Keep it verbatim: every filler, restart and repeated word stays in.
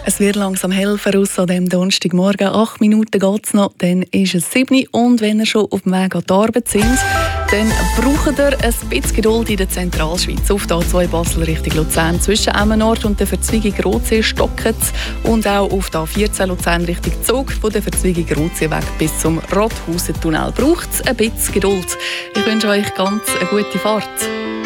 Es wird langsam hell voraus an diesem Donnerstagmorgen. Acht Minuten geht es noch, dann ist es sieben. Und wenn ihr schon auf dem Weg an die Arbeit sind, dann braucht ihr ein bisschen Geduld in der Zentralschweiz. Auf der A zwei Basel Richtung Luzern zwischen Emmenort und der Verzweigung Rotsee stockt es. Und auch auf der A vierzehn Luzern Richtung Zug von der Verzweigung Rotsee weg bis zum Rothausentunnel braucht es ein bisschen Geduld. Ich wünsche euch ganz eine gute Fahrt.